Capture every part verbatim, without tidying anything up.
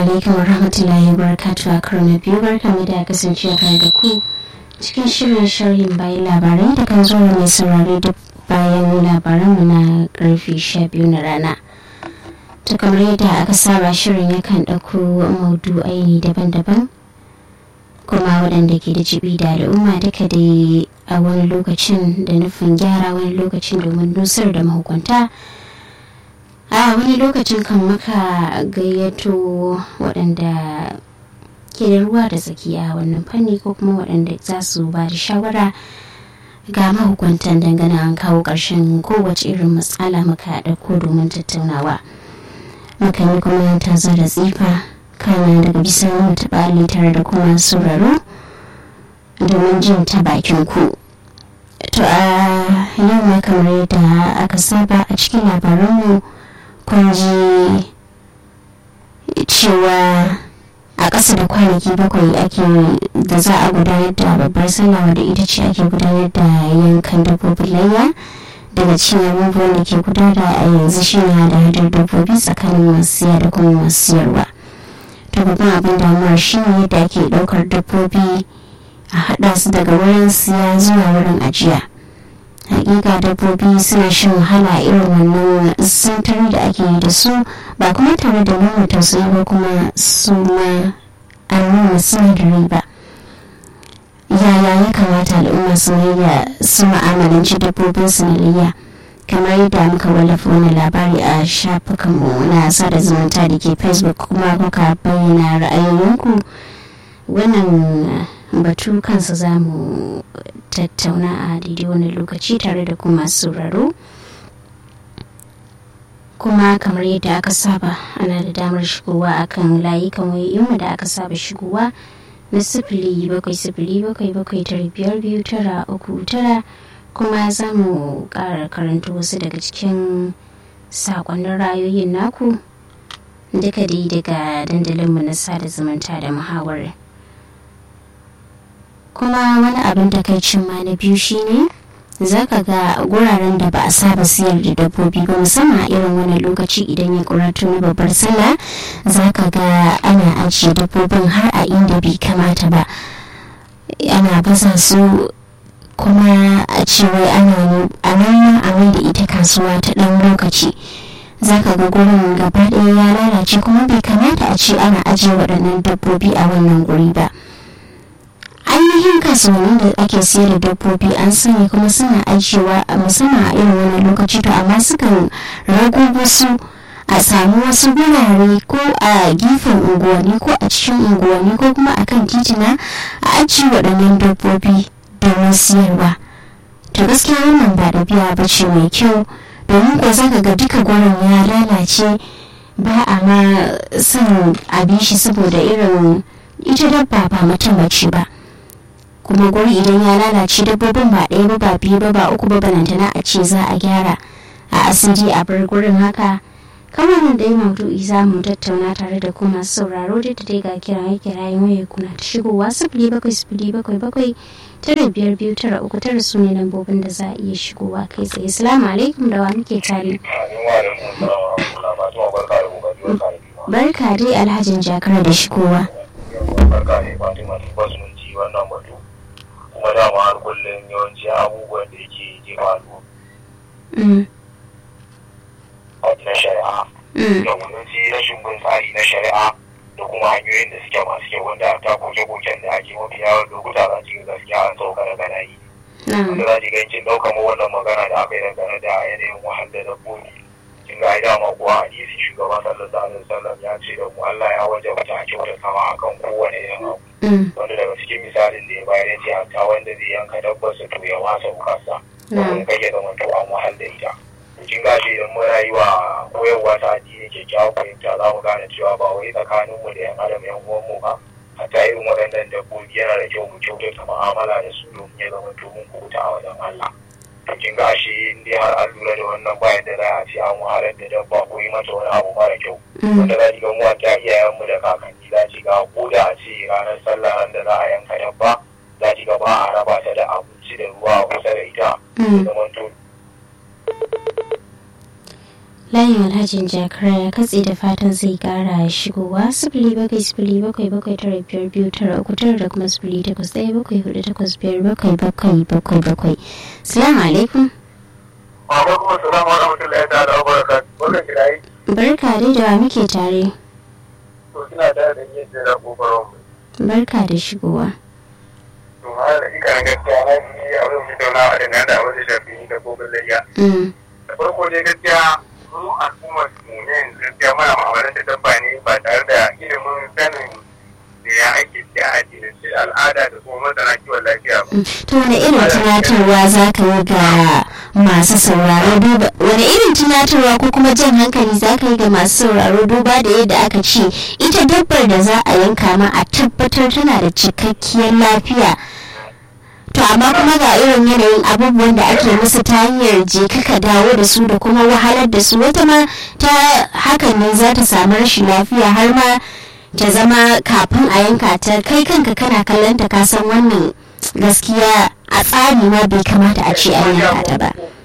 alaikum wa rahmatullahi wa barakatuhu a karo na biyu barkamu da kasancewa tare da ku cikin shirin sharhin bayan labarai da kan zuwa mai saurare duk bayan labaranmu na karfe sha biyu na rana. Ta kamar yadda aka saba shirin yakan ɗauko maudu'ai daban-daban kuma waɗanda ke da jibi da al'umma duka dai a wani lokacin da nufin gyara wani lokacin domin nusar da mahukunta. A wani lokacin kan maka gayyato waɗanda ke da ruwa da tsaki a wannan fanni ko kuma waɗanda za su ba da shawara ga mahukuntan dangane an kawo ƙarshen kowace irin matsala muka ɗauko domin tattaunawa. Mukan yi kuma ta zara tsifa kana daga bisani mu taɓa tare da kuma sauraro domin jin ta bakin ku. To a yau ma kamar yadda aka saba a cikin labaranmu kun ji cewa a ƙasa da kwanaki bakwai ake da za a gudanar da babbar sallah wadda ita ce ake gudanar da yankan dabbobin layya. Daga cikin abubuwan da ke gudana a yanzu shi ne hada hadar dabbobi tsakanin masu siya da kuma masu siyarwa. To babban abin damuwar shi ne yadda ake ɗaukar dabbobi a haɗa su daga wurin siya zuwa wurin ajiya. Hakika dabbobi suna shan wahala irin wannan sintiri da ake yi da su ba kuma tare da nuna tausayi ba kuma su ma an nuna suna da riba. Yaya ya kamata al'umma su mayya su ma'amalanci dabbobin su na layya kamar yadda muka wallafa wani labari a shafukanmu na sada zumunta da ke Facebook kuma kuka bayyana ra'ayoyinku. Wannan batu kansa za mu tattauna a daidai wani lokaci tare da kuma sauraro. Kuma kamar yadda aka saba ana da damar shigowa akan layukan wayoyinmu da aka saba shigowa na sifili bakwai sifili bakwai bakwai tara biyar biyu tara uku tara kuma za mu ƙara karanta wasu daga cikin saƙonnin ra'ayoyin naku duka dai daga dandalinmu na sada zumunta da muhawar. Kuma wani abin takaicin ma na biyu shine za ka ga guraren da ba a saba siyar da dabbobi ba musamman a irin wani lokaci idan ya kurato na babbar sallah za ka ga ana ajiye dabbobin har a inda bai kamata ba ana baza su kuma a cewa ana a nan a mai da ita kasuwa ta ɗan lokaci za ka ga gurin gaba ɗaya ya lalace kuma bai kamata a ce ana ajiye waɗannan dabbobi a wannan guri ba. Ainihin kasuwannin da ake siyar da dabbobi an sani kuma suna ajiyewa a musamman a irin wani lokaci to amma sukan rago wasu a samu wasu gurare ko a gefen unguwanni ko a cikin unguwanni ko kuma a kan titina a ajiye waɗannan dabbobi domin siyarwa. To gaskiya wannan ba ɗabi'a ba ce mai kyau domin ko za ka ga duka gurin ya lalace ba a ma son a bi shi saboda irin ita dabba ba mutum bace ba. Kuma guri idan ya lalace dabbobin ba ɗaya ba ba biyu ba ba uku ba balantana a ce za a gyara a asiri a bar gurin haka. Kamar nan dai maudu'i za mu tattauna tare da kuma sauraro da dai ga kiraye kirayen waya kuna ta shigowa sifili bakwai sifili bakwai bakwai tara biyar biyu tara uku tara su ne lambobin da za a iya shigowa kai tsaye. Assalamu alaikum da wa muke tare. Barka dai Alhajin Jakar da shigowa. Wannan batu kuma dama har kullum yawanci abubuwan da yake ke faru na shari'a da gwamnati rashin bin tsari na shari'a da kuma hanyoyin da suke masu kyau wanda ta koke-koken da ake mafi yawan lokuta za ki gaskiya an sauka daga nayi wanda za ki ga yancin ɗaukar wannan magana da aka yi dangane da yanayin wahal da dabbobi kin ga ai dama kuwa hadisi shugaba sallallahu alaihi wasallam ya ce da mu Allah ya wajabta a kyauta sama akan kowane irin abu wanda daga cikin misalin da ya bayar ya ce hatta wanda zai yanka dabbar sa to ya wasa wukarsa domin kai ya zama to an wahal da ita kin gashi idan muna yi wa koyarwa ta addini kyakkyawan fahimta za mu gane cewa ba wai tsakaninmu da yan adam yan uwanmu ba hatta irin waɗannan dabbobi yana da kyau mu kyautata mu'amala da su domin ya zama to mun kuta a wajen Allah. Kin gashi in dai har an lura da wannan bayan da za a ce an wahalar da dabba ko yi mata wani abu mara kyau wanda za ki ga mu ta iyayenmu da kakanni za ki ga ko da a ce ranar sallah ran da za a yanka dabba za ki ga ba a raba ta da abinci da ruwa kusa da ita da zaman to layin alhajin jakara ya katse da fatan zai kara shigowa sifili bakwai sifili bakwai bakwai tara biyar biyu tara uku tara da kuma sifili takwas ɗaya bakwai hudu takwas biyar bakwai bakwai bakwai bakwai. Salamu alaikum. Wa alaikum assalam wa rahmatullahi ta'ala wa barakatuh. Barkan ki da yi. Barka dai da wa muke tare. To kina da da yadda da kokarin. Barka da shigowa. To har da ika gaskiya na yi a wurin fitonawa da nan da abin da shafi da kokarin layya. Mm. Da farko dai gaskiya mu al'ummar mu ne gaskiya mana mu'amalar da dabba ne ba tare da ilimin sanin da ya ake da addinance al'ada da kuma masana kiwon lafiya ba. To wani irin tunatarwa za ka yi ga masu sauraro duba wani irin tunatarwa ko kuma jan hankali za ka yi ga masu sauraro duba da yadda aka ce ita dabbar da za a yanka ma a tabbatar tana da cikakkiyar lafiya. To amma kuma ga irin yanayin abubuwan da ake musu ta hanyar je ka dawo da su da kuma wahalar da su wata ma ta hakan ne za ta samu rashin lafiya har ma ta zama kafin a yanka ta kai kanka kana kallon ta kasan wannan gaskiya a tsari ma bai kamata a ce an yanka ta ba.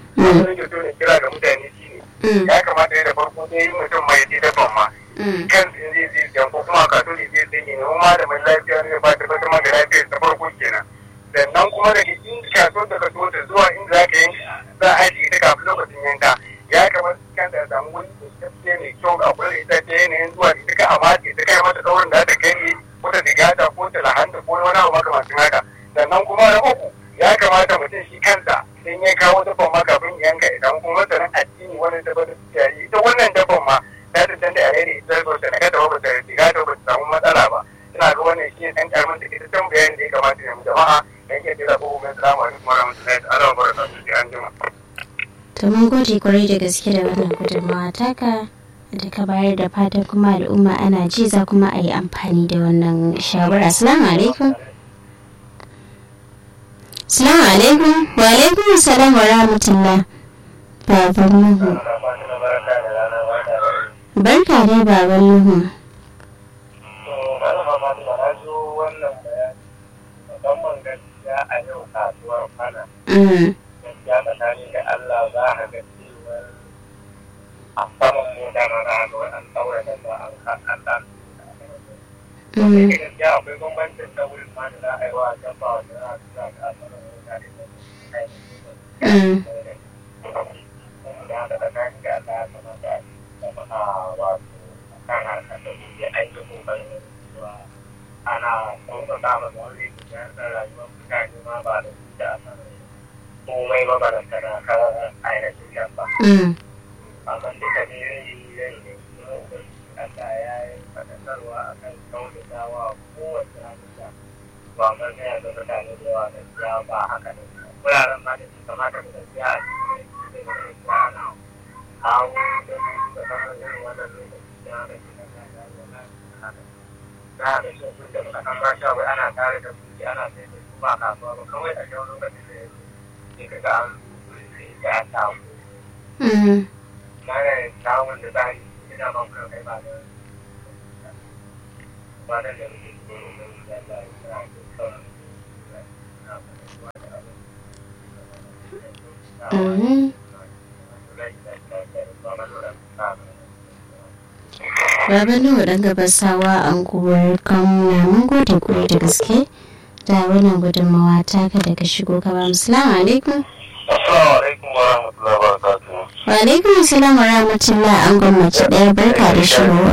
Ya kamata da farko dai mutum mai ji daban ma kan zai zai zai ko kuma ka to zai zai ne ma da mai lafiya ne ba ta tabbatar da lafiyar ta farko kenan. Sannan kuma daga inda kasuwar da ka so ta zuwa inda za ka yanka za a ajiye ta kafin lokacin yanka ya kamata kan da samu wani tsaftace mai kyau a kula da ita ta yanayin zuwa ita ka amace ta kai mata daurin da ta kai ko ta digata ko ta lahanta ko wani abu makamancin haka. Sannan kuma na uku ya kamata mutum shi kansa idan ya kawo dabban ma kafin yanka idan kuma masanin addini wani dabban da ya yi ita wannan dabban ma ta tantance a yanayi ita ba ta nakata ba ta digata ba ta samu matsala ba. Ina ga wannan shi ne ɗan ƙaramin da ita can bayanin da ya kamata ne mu jama'a. To mun gode kwarai da gaske da wannan gudunmawa taka da ka bayar da fatan kuma al'umma ana ji za kuma a yi amfani da wannan shawara. Assalamu alaikum. Assalamu alaikum. Wa alaikum assalam wa rahmatullah. Baban Nuhu. Barka dai Baban Nuhu. A yau kasuwar fana ya tsakani da Allah za a ga cewar a saman mota na rana an ɗaura da ba an kaɗan ɗan sai da gaskiya akwai bambancin da wurin ma da za a yi wa dabba wanda za a tura da asarar mota da ya da tsakani da Allah ya kamata a wato kan harkar da ya aiki kokarin cewa ana sauƙaƙa masa wani gudanar da rayuwar mutane ma ba da su da komai mabaranta na karar ainihin yamma. Amma duka ne rai ne Allah ya yi faɗaɗarwa a kan kaunatawa kowace halitta ba man zai ga mutane da yawa gaskiya ba haka ne. Wuraren ma da su kamata da gaskiya a cikin da gaskiya ana kawo da su da kamar irin wannan lokaci da ana cikin da ya haka. Za a ga shi da muka kan ba sha wai ana tare da su ana sai da su ba kasuwa ba kawai a shan lokacin da ya ce ka ga an sai ya samu. Mana samun da zai ina ban kan kai ba da ba da da muke tsoro da Allah ya sa da sauran Baba Nuhu dan gabasawa an kuwar kamuna mun gode kwarai da gaske da wannan gudunmawa taka daga shigo ka ba. Assalamu alaikum. Assalamu alaikum wa rahmatullahi wa barakatuh. Wa alaikum assalam wa rahmatullahi an gwamnati daya barka da shigowa.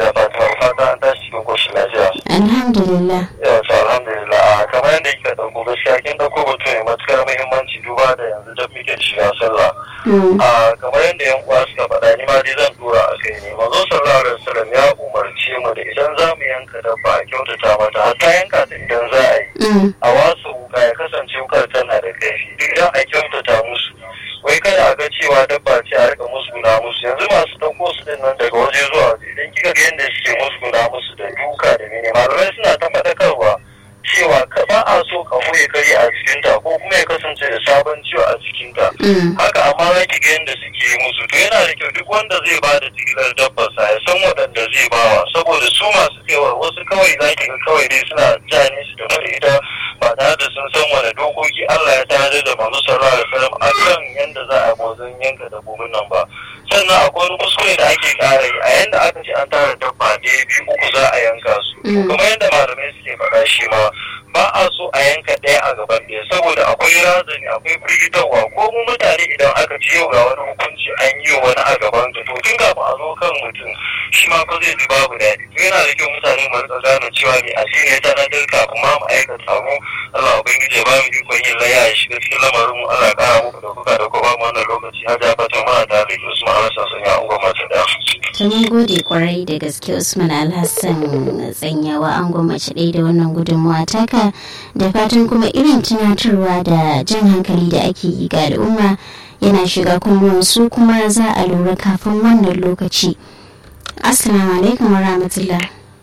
Alhamdulillah. Yau alhamdulillah kamar yadda kika dauko gaskiya kin dauko batu ne matukar muhimmanci duba da yanzu da muke shiga sallah. Kamar yadda yan uwa suka faɗa ni ma dai zan dora a kai ne. Manzo sallallahu alaihi wasallam ya umarce mu da idan za mu yanka dabba a kyautata mata hatta yanka ta idan za a yi. A wasu wuka ya kasance wukar tana da kaifi duk idan a kyautata musu. Wai kada a ga cewa dabba ce a rika musguna musu yanzu masu ɗauko su din nan daga waje zuwa waje idan kika ga yadda suke musguna musu da duka da mene malamai suna ta faɗakarwa cewa ka ba a so ka ya kare a cikinta ko kuma ya kasance da sabon ciwo a cikinta haka amma za ki ga yadda suke musu to yana da kyau duk wanda zai ba da jigilar dabbarsa ya san waɗanda zai bawa saboda su masu kaiwa wasu kawai za ki ga kawai dai suna jani su da ita ba tare da sun san wani dokoki Allah ya tare da manzo sallallahu alaihi wasallam akan yanda za a bozin yanka dabbobin nan ba sannan akwai wani kuskure da ake ƙara yi a yanda aka ce an tara dabba ɗaya biyu uku za a yanka su kuma yadda malamai suke faɗa shi ma ba a so a yanka ɗaya a gaban ɗaya saboda akwai razani akwai firgitarwa ko mu mutane idan aka ce yau ga wani hukunci an yi wani a gaban ka to tun kafin a zo kan mutum shi ma fa zai ji babu daɗi to yana da kyau mutane mu rika gane cewa mai asiri ya tanadar kafin ma mu aikata mu Allah ubangiji ya ba mu ikon yin laya ya shiga cikin lamarin mu Allah ya ƙara muku da kuka da kuma mu wannan lokaci har ya fata mana da da Usman Alhassan sanya an gwamnati da to mun gode kwarai da gaske Usman Alhassan tsanyawa an gwamnati ɗaya da wannan gudunmawa taka da fatan kuma irin tunatarwa da jan hankali da ake yi ga al'umma yana shiga kunnuwan su kuma za a lura kafin wannan lokaci. Assalamu alaikum wa rahmatullah.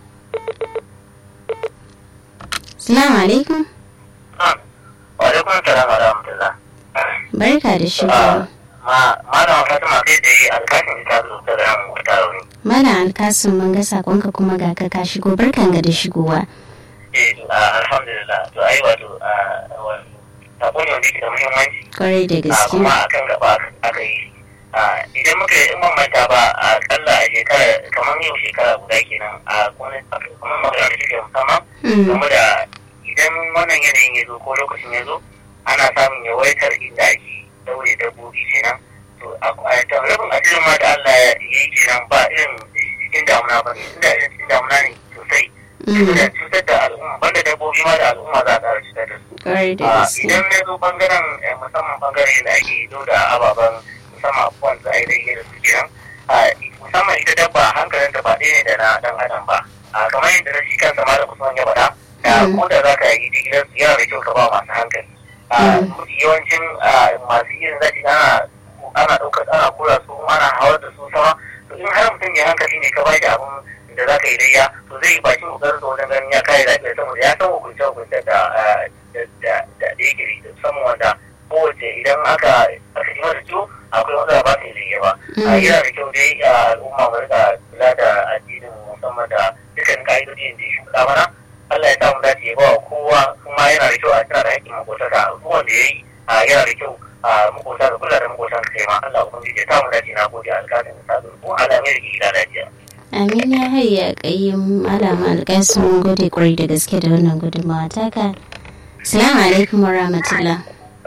Assalamu alaikum. Wa alaikum assalam wa rahmatullah. Barka da shigowa. Ma malama Fatima kai da yi alkasin ta zo da ran wata rauni. Mana alkasin mun ga sakonka kuma ga ka ka shigo barkan ga da shigowa. Eh alhamdulillah to ai wato sakon yau ne da muhimmanci. Kwarai da gaske. Kuma akan gaba aka yi. Idan muka yi manta ba a kalla a shekara kamar yau shekara guda kenan a kuma magana da take musamman game da idan wannan yanayin ya zo ko lokacin ya zo ana samun yawaitar inda ake daure dabbobi kenan to a rabin asirin ma da Allah ya yi kenan ba irin cikin damuna ba inda irin cikin damuna ne sosai da cutar da al'umma banda dabbobi ma da al'umma za a ƙara cutar da su idan na zo bangaren musamman bangare da ake zo da ababen musamman abubuwan da ainihin da su kenan musamman ita dabba hankalin da ba ɗaya ne da na ɗan adam ba kamar yadda na shi kansa ma da kusan ya faɗa ko da za ka yi digilar su yana da kyau ka ba masu hankali yawancin masu irin zaki ana ana ɗaukar ana kura su ana hawar da su sama to in har mutum ya hankali ne ka ba da abin da za ka yi layya to zai yi bakin kokarin da wajen ganin ya kare lafiyar saboda ya san hukunce hukunce da da yake da saman wanda kowace idan aka aka ji mata ciwo akwai wanda ba ta yi layya ba yana da kyau dai al'umma mu rika kula da addinin musamman da dukkan ka'idodin da ya shuɗa mana Allah ya samu dace ya ba wa kowa kuma yana da kyau a tana da haƙƙin makotaka abubuwan da ya yi yana da kyau a makota da kula da makotan kai ma Allah ubangiji ya samu dace na gode alƙalin da sadu ko alamai da ke gida lafiya. Amin ya hayya kayyum malama alƙaisu mun gode kwarai da gaske da wannan gudunmawa taka. Assalamu alaikum wa rahmatullah.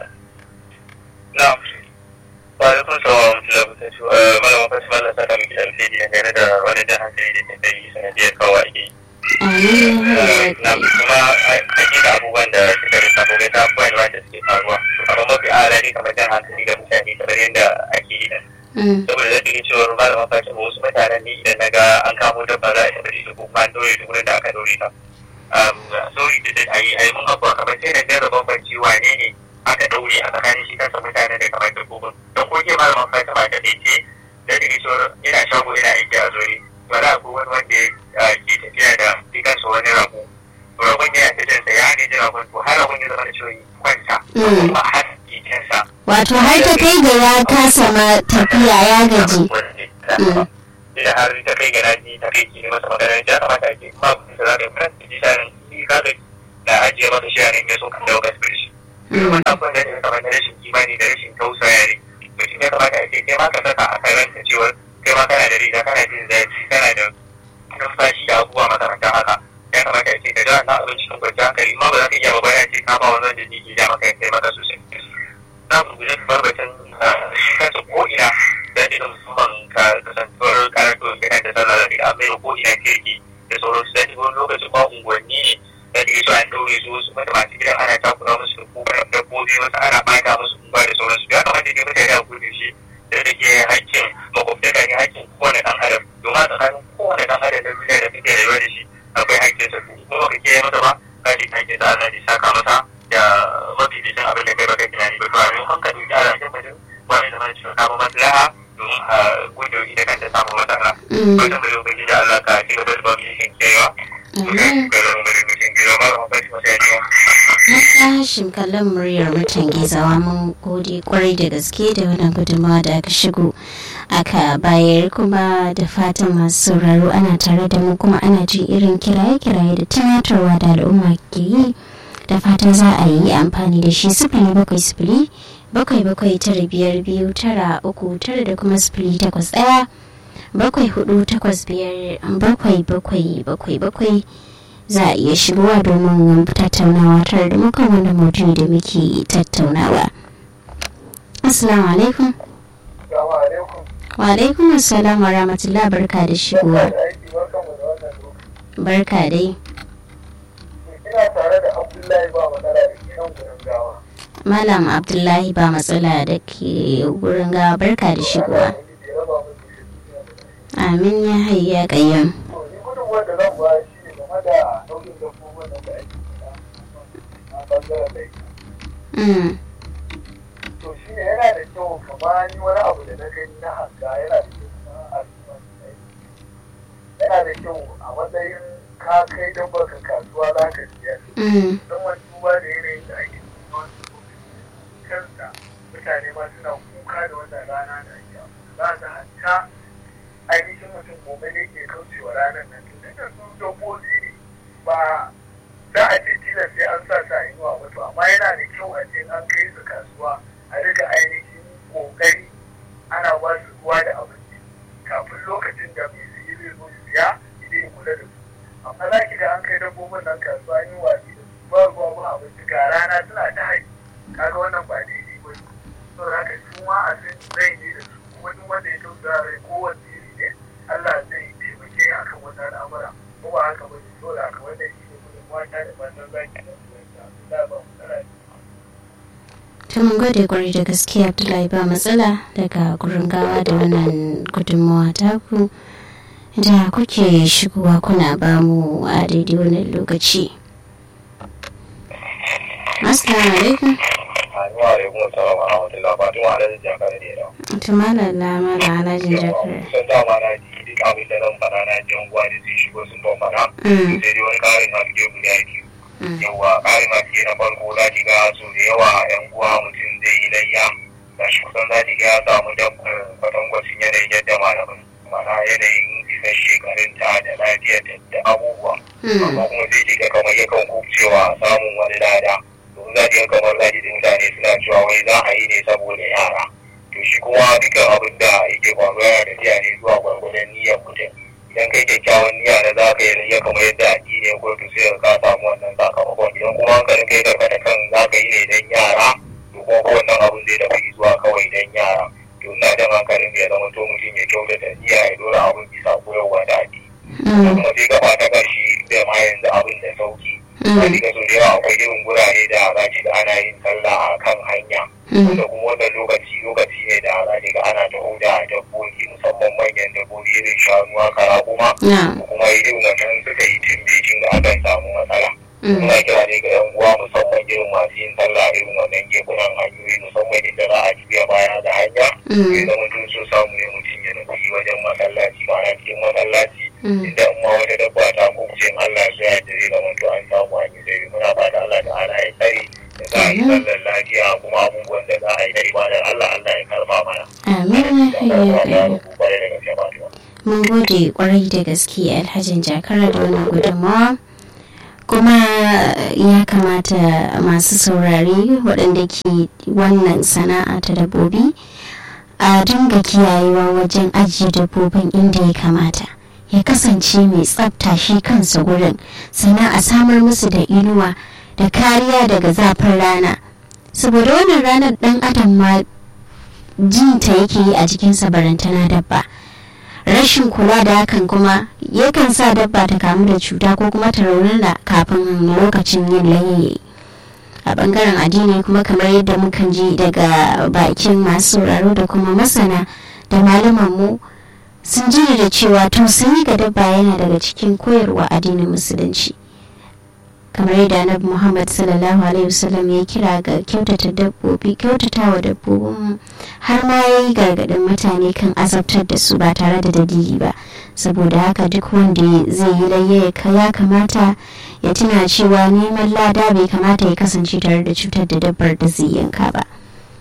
Na'am. Wa alaikum salam wa rahmatullah. Malama Fatima Allah saka miki alheri dangane da wani jan hankali da ke yi sanadiyar kawo ake yi. Na kuma hakika abubuwan da suka rika ko ta abubuwan wanda suke faruwa amma mafi ala ne kamar jan hankali ga mutane kamar yadda ake yi saboda zai yi cewa ba da mafacin wasu mutanen ne idan na ga an kamo dabba za a taɓa da ko kuma an dore da wurin da aka dore ta sauri da a yi a yi mun abuwa kamar sai da gaira bambanci wane ne aka daure a tsakanin shi kansa mutane da kamar dabbobin don ko ke ba da mafacin ba ta ɗaice da zai yi cewa ina shago ina aiki a zori ba za a ko wani wanda ke tafiya da shi kansa wani rago ragon yana tafiyar sa ya ne ji ragon to har ragon ya zama da cewa kwanta kuma har jikinsa wato har ta kai ga ya kasa ma tafiya ya gaji da har ta kai ga naji ta kai ki masa magana ya kamata a ce ma ku sa da fara ji sharin shi ka ga da ajiye masa sharin ya so kan dawo ga shi wannan abin da ya kamata rashin imani da rashin tausaya ne mutum ya kamata a ce kai ma ka saka a kan ranka cewa kai ma kana da riga kana jin zafi kana da numfashi da abubuwa makamantan haka ya kamata ya ce ka ga na abin cikin kwanciyar hankali ma ba za ka iya ba bayan ce ka ba wannan da jiki ya maka ya kai maka sosai na mu guje kamar batun shi kansa ko ina da ina musamman ka kasantuwar karatu da kan da sallah da amma ko ina kirki da sauran su da wani lokacin ba unguwanni ne da ke so an daure su wasu mata masu gidan ana takura musu da dabbobi wasu ana bata musu unguwa da sauransu ya kamata ke mutane a gudu shi da da ke hakkin makwabtaka ne hakkin kowane ɗan adam domin tsakanin kowane ɗan adam da duniya da suke rayuwa da shi akwai hakkin sa kuma ka ke masa ba ka ce hakkin sa Allah ne saka masa da mafificin abin da kai baka tunani ba to a yau an ka duki ala cikin mutum wani zama cikin samun maslaha domin a gudu ita kanta samun matsala wajen da lokaci da Allah ka ci gaba da ba mu yin kewa Hashin kallon muryar mutan gizawa mun gode kwarai da gaske da wannan gudunmawa da aka shigo aka bayar kuma da fatan masu sauraro ana tare da mu kuma ana jin irin kiraye-kiraye da tunatarwa da al'umma ke yi da fatan za a yi amfani da shi sifili bakwai sifili bakwai bakwai tara biyar biyu tara uku tara da kuma sifili takwas ɗaya bakwai hudu takwas biyar bakwai bakwai bakwai bakwai za a iya shigowa domin tattaunawa tare da muka wani maudu'i da muke tattaunawa. Assalamu alaikum. Wa alaikum assalam wa rahmatullah, barka da shigowa. Barka dai. Ina tare da Abdullahi ba matsala da ke nan gurin gawa. Malam Abdullahi ba matsala da ke gurin gawa, barka da shigowa. Amin ya hayya kayyam. Ni gudun wanda zan ba shi ne game da nau'in dabbobin da ake a bangaren da Mm. to shi ne yana da kyau kamar ni wani abu da na gani na hanga yana da kyau kuma al'umma su yi. Yana da kyau a matsayin ka kai dabbar ka kasuwa za ka siya. Mm. Don wani duba da yanayin da ake kansa mutane ma suna kuka da wannan rana da ake za ta hanta ainihin mutum gobe ne ke kaucewa ranar nan tun da su dabbobi ne ba za a ce tilas sai an sa sa inuwa wato amma yana da kyau a ce an kai su kasuwa a riga ainihin kokari ana ba su ruwa da abinci kafin lokacin da mai su yi zai zo siya idan ya kula da su amma za ki ga an kai dabbobin nan kasuwa an yi watsi da su ba ruwa ba abinci ga rana suna ta haƙi kaga wannan ba daidai ba ne saboda haka su ma a san zai ne da su kuma duk wanda ya tausaya rai kowanne iri ne Allah zai taimake a kan wannan al'amura ko ba haka ba ne saboda haka wannan shi ne gudun mata da matan zaki da su da ba mu tsara ta mun gode kwarai da gaske Abdullahi ba matsala daga gurin gawa da wannan gudunmawa taku da kuke shigowa kuna ba mu a daidai wannan lokaci. Assalamu alaikum. Wa alaikum assalam wa rahmatullah Fatima Alhaji Jakar ne da. Tumala lama da Alhaji Jakar. Sun dama na ji duk abin da nan fara na ji unguwa da sun shigo sun ban fara. Sai dai wani karin na fiye guda biyu. Yawwa karin na fiye na farko za ki ga su da yawa yan uwa mutum zai yi layya. Ga shi kusan za ki ga ya samu dabbar kwatankwacin yanayin yadda malamin mana yanayin isar shekarunta da lafiyar da abubuwa. Amma kuma zai ji ga kamar yakan kubcewa samun wani lada. Za ta kamar zaki da mutane suna cewa wai za a yi ne saboda yara to shi kuma dukkan abin da yake faruwa yana tafiya ne zuwa gwargwadon niyyar mutum idan kai kyakkyawan niyya da za ka yi niyya kamar yadda addini ya koyar to sai ka samu wannan sakamakon idan kuma hankalin kai karkata kan za ka yi ne don yara to kuma wannan abin zai tafi zuwa kawai don yara to ina jan hankalin ya zama to mutum ya kyautata niyya ya dora abin bisa koyarwa da addini kuma sai gaba ta ƙarshe da ma yanzu abin da sauki wani ga so da yawa akwai irin gurare da za ki ga ana yin sallah a kan hanya wanda kuma wannan lokaci lokaci ne da za ki ga ana taho da dabbobi musamman manyan dabbobi irin shanuwa kara kuma kuma irin wannan suka yi timbejin da akan samu matsala muna kira ne ga yan uwa musamman irin masu yin sallah irin wannan gefunan hanyoyi musamman inda za a juya baya da hanya ya zama tun so samu ne mutum ya nufi wajen masallaci ma'ana cikin masallaci inda amma wata dabba ta kuce Allah su ya jire da mutu an samu an yi zai muna fata Allah da ala ya tsari da za a yi sallar lafiya kuma abubuwan da za a yi da ibadar Allah Allah ya karba mana. Amin. Mun gode kwarai da gaske Alhajin Jakara da wannan gudunmawa. Kuma ya kamata masu saurari waɗanda ke wannan sana'a ta dabbobi a dinga kiyayewa wajen ajiye dabbobin inda ya kamata. Ya kasance mai tsafta shi kansa gurin sannan a samar musu da inuwa da kariya daga zafin rana saboda wannan ranar dan adam ma jinta yake yi a jikinsa barantana dabba rashin kula da hakan kuma yakan sa dabba ta kamu da cuta ko kuma ta raunana kafin lokacin yin layyayi a bangaren addini kuma kamar yadda mukan ji daga bakin masu sauraro da kuma masana da malaman mu sun ji da cewa tausayi ga dabba yana daga cikin koyarwa addinin musulunci kamar yadda annabi Muhammad sallallahu alaihi wasallam ya kira ga kyautata dabbobi kyautatawa dabbobin har ma yayi gargadin mutane kan azabtar da su ba tare da dalili ba saboda haka duk wanda zai yi layya ya kamata ya tuna cewa neman lada bai kamata ya kasance tare da cutar da dabbar da zai yanka ba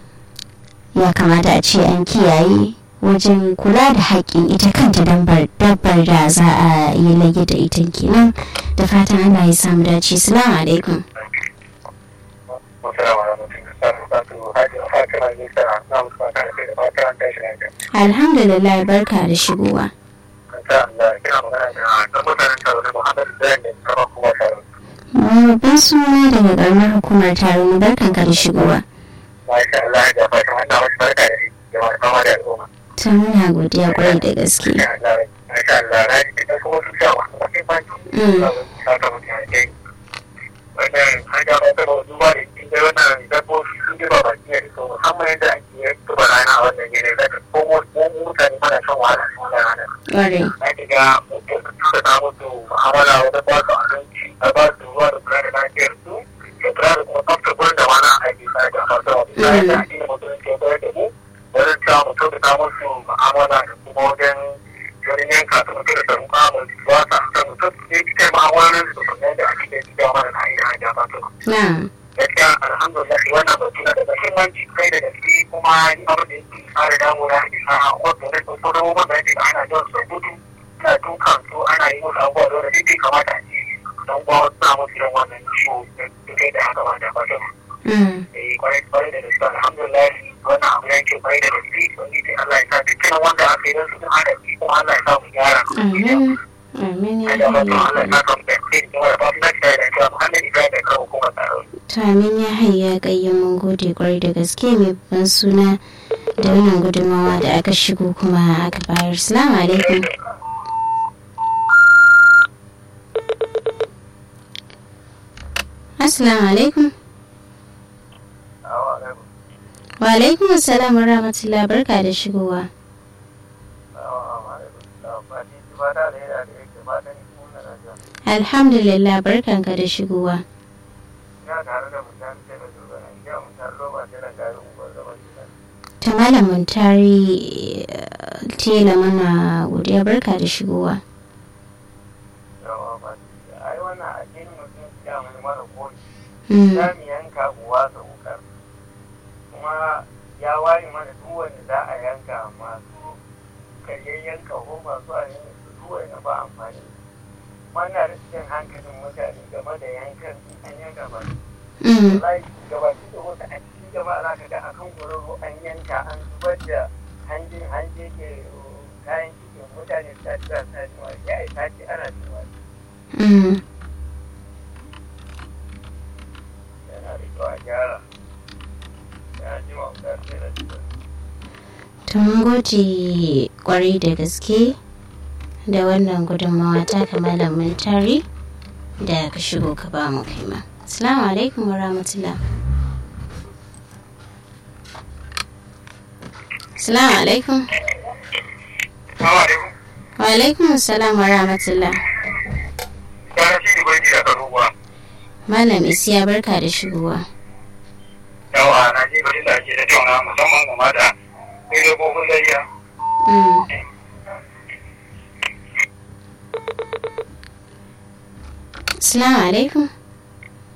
ya kamata a ce an kiyaye wajen kula da haƙƙin ita kanta dabbar da za a yi lage da ita kenan da fatan ana yi samu dace. Salamu alaikum. Mista na musu fata da kai da fata an tashi lafiya. Alhamdulillah, barka da shigowa. Kanta Allah kina magana da ɗan mutanen taro da Muhammadu Zain da kama kuma taro. Babban suna daga ƙaramar hukumar Tarauni, barkanka da shigowa. Masha Allah da fata wannan wasu barka da shi da wani kama da al'umma. Ta muna godiya kwarai da gaske. Masha Allah na ji da kuma su sha wasu mahimmanci. Saka mutane kai. Wannan an ga mai taba duba da cikin dai wannan dabbobi sun ji ba baki ne so musamman yadda ake yi tuba rana a wannan yanayi da ta komo mutane mana shan wahala su wannan rana. Ƙwarai. Na ki ga mutum da ta mutu mu'amala wajen ba su abinci a ba su ruwa da kula da lafiyar su da kula da kuma tsaftar gurin da mana aiki sa da fasa wa bisa yadda ake yi mutum ke bayar da mu wajen cewa mutum da ta mutu mu'amala da kuma wajen wani yanka su mutu da samu kamun ba sa ta mutum ne ki kai ma'amalar su da da ake da jiya mana na iya hajja ba su. Gaskiya alhamdulillah wannan batu na da muhimmanci kai da gaske kuma ni abin da yake fara damuna a bisa wato da su ko da wanda yake ana jan su gudu na dukan su ana yi musu abubuwa da duk kamata a ce don kuwa wasu na musu irin wannan ciwo da kai da haka ba da ba su. Eh kwarai kwarai da gaske alhamdulillah wannan abu yake kwarai da gaske wani sai Allah ya sa dukkanin wanda aka yi don su sun hada shi kuma Allah ya sa mu gyara. Amin. Amin ya hayya. To amin ya hayya ƙayyan mun gode kwarai da gaske mai ban suna da wannan gudunmawa da aka shigo kuma aka bayar. Assalamu alaikum. Assalamu alaikum. Wa alaikum assalam wa rahmatullah, barka da shigowa. Alhamdulillah, barkanka da shigowa. Ta malamin tari tela mana godiya, barka da shigowa. kuma ya ware mana duk wanda za a yanka masu karyayyen kaho masu a yanka duk wanda ba amfani mana da cikin hankalin mutane game da yankan an yanka ba wallahi gabaki da wata a cikin gaba za ka ga akan gwararro an yanka an zubar da hanjin hanje ke kayan cikin mutane su tashi za su tashi wa ya yi tashi ana cewa yana da kyau a gyara. To mun gode kwarai da gaske da wannan gudunmawa ta kamalan mun tare da ka shigo ka ba mu kaima. Assalamu alaikum wa rahmatullah. Assalamu alaikum. Wa alaikum assalam wa rahmatullah. Malam Isiya, barka da shigowa. Yawa na ji bari da ake da tauna musamman game da ƙirƙoƙin layya. Assalamu alaikum.